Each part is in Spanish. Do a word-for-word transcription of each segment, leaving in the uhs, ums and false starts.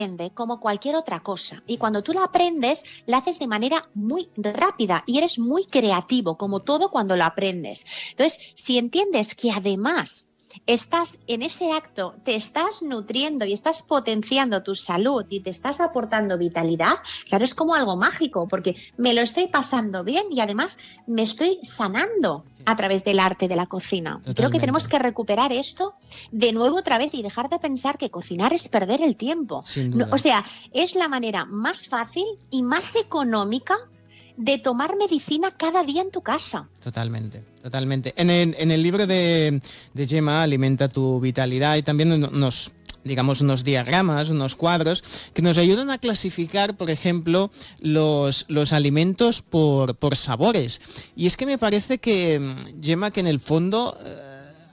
como cualquier otra cosa. Y cuando tú la aprendes, la haces de manera muy rápida y eres muy creativo, como todo cuando lo aprendes. Entonces, si entiendes que además estás en ese acto, te estás nutriendo y estás potenciando tu salud y te estás aportando vitalidad, claro, es como algo mágico, porque me lo estoy pasando bien y además me estoy sanando a través del arte de la cocina. Totalmente. Creo que tenemos que recuperar esto de nuevo otra vez y dejar de pensar que cocinar es perder el tiempo. No, o sea, es la manera más fácil y más económica de tomar medicina cada día en tu casa. Totalmente, totalmente. En el, en el libro de, de Gemma, Alimenta tu vitalidad, y también nos, digamos, unos diagramas, unos cuadros que nos ayudan a clasificar, por ejemplo, los, los alimentos por, por sabores. Y es que me parece que, Gemma, que en el fondo... Eh,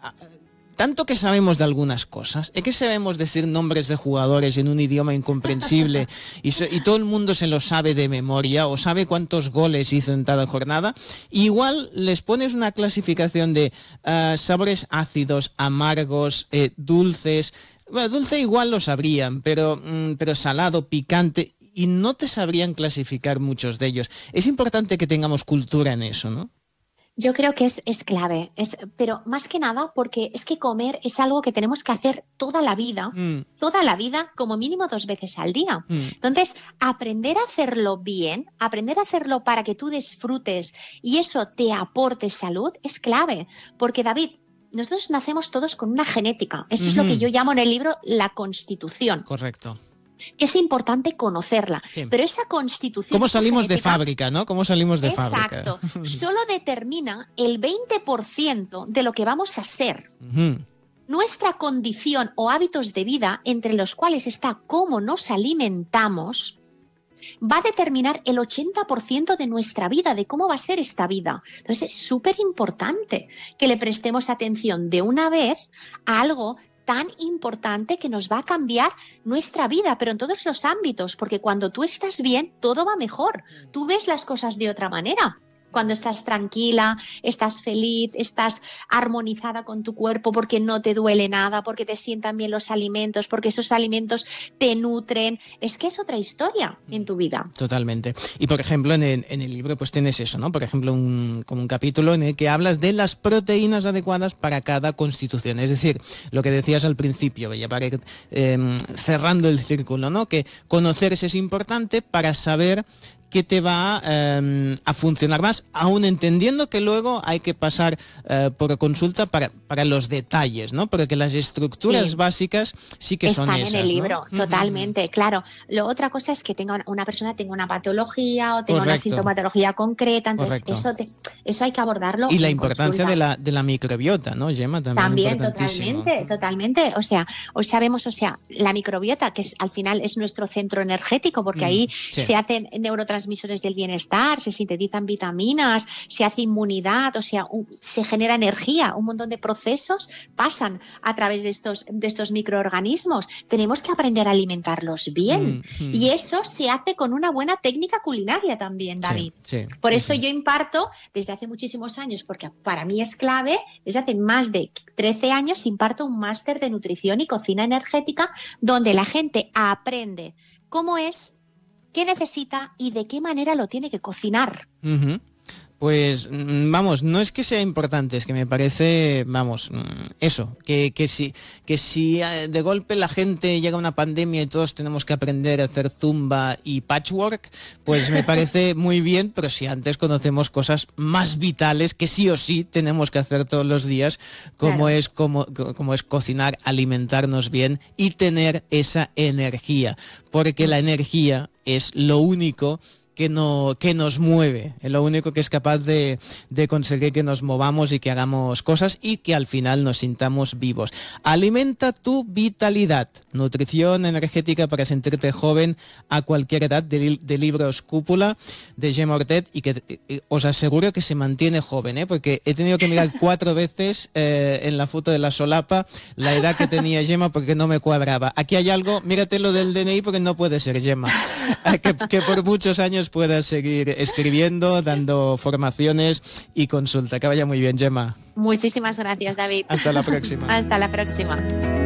tanto que sabemos de algunas cosas, es que sabemos decir nombres de jugadores en un idioma incomprensible y, so, y todo el mundo se lo sabe de memoria o sabe cuántos goles hizo en cada jornada, igual les pones una clasificación de uh, sabores ácidos, amargos, eh, dulces. Bueno, dulce igual lo sabrían, pero, mm, pero salado, picante, y no te sabrían clasificar muchos de ellos. Es importante que tengamos cultura en eso, ¿no? Yo creo que es, es clave, es, pero más que nada porque es que comer es algo que tenemos que hacer toda la vida, mm. toda la vida, como mínimo dos veces al día. Mm. Entonces, aprender a hacerlo bien, aprender a hacerlo para que tú disfrutes y eso te aporte salud es clave, porque David, nosotros nacemos todos con una genética, eso mm-hmm. es lo que yo llamo en el libro la constitución. Correcto. Es importante conocerla, sí. Pero esa constitución... ¿Cómo salimos genética, de fábrica, no? ¿Cómo salimos de exacto, fábrica? Exacto. Solo determina el veinte por ciento de lo que vamos a ser. Uh-huh. Nuestra condición o hábitos de vida, entre los cuales está cómo nos alimentamos, va a determinar el ochenta por ciento de nuestra vida, de cómo va a ser esta vida. Entonces es súper importante que le prestemos atención de una vez a algo tan importante que nos va a cambiar nuestra vida, pero en todos los ámbitos, porque cuando tú estás bien, todo va mejor. Tú ves las cosas de otra manera. Cuando estás tranquila, estás feliz, estás armonizada con tu cuerpo porque no te duele nada, porque te sientan bien los alimentos, porque esos alimentos te nutren. Es que es otra historia en tu vida. Totalmente. Y por ejemplo, en el, en el libro pues tienes eso, ¿no? Por ejemplo, un, como un capítulo en el que hablas de las proteínas adecuadas para cada constitución. Es decir, lo que decías al principio, ya para ir eh, cerrando el círculo, ¿no? Que conocerse es importante para saber que te va eh, a funcionar más, aún entendiendo que luego hay que pasar eh, por consulta para, para los detalles, ¿no? Porque las estructuras sí. básicas sí que están son esas, en el libro, ¿no? Totalmente, uh-huh. Claro. Lo otra cosa es que tenga una persona tenga una patología o tenga Correcto. Una sintomatología concreta, entonces eso, te, eso hay que abordarlo. Y la importancia de la, de la microbiota, ¿no, Gemma? También, También totalmente, totalmente. O sea, hoy sabemos, o sea, la microbiota, que es, al final es nuestro centro energético, porque mm, ahí sí. se hacen neurotransmisores transmisores del bienestar, se sintetizan vitaminas, se hace inmunidad, o sea, un, se genera energía, un montón de procesos pasan a través de estos, de estos microorganismos. Tenemos que aprender a alimentarlos bien mm, mm. y eso se hace con una buena técnica culinaria también, David. Sí, sí, Por eso sí. yo imparto desde hace muchísimos años, porque para mí es clave, desde hace más de trece años imparto un máster de nutrición y cocina energética donde la gente aprende cómo es, qué necesita y de qué manera lo tiene que cocinar. Uh-huh. Pues vamos, no es que sea importante, es que me parece, vamos, eso, que, que, si, que si de golpe la gente llega a una pandemia y todos tenemos que aprender a hacer zumba y patchwork, pues me parece muy bien, pero si antes conocemos cosas más vitales que sí o sí tenemos que hacer todos los días, como, claro. es, como, como es cocinar, alimentarnos bien y tener esa energía, porque la energía es lo único que, no, que nos mueve, es lo único que es capaz de, de conseguir que nos movamos y que hagamos cosas y que al final nos sintamos vivos. Alimenta tu vitalidad, nutrición energética para sentirte joven a cualquier edad, de, de libros Cúpula, de Gemma Ortet, y que eh, os aseguro que se mantiene joven, ¿eh? Porque he tenido que mirar cuatro veces eh, en la foto de la solapa la edad que tenía Gemma porque no me cuadraba. Aquí hay algo, mírate lo del D N I porque no puede ser, Gemma, que, que por muchos años puedas seguir escribiendo, dando formaciones y consulta. Que vaya muy bien, Gemma. Muchísimas gracias, David. Hasta la próxima. Hasta la próxima.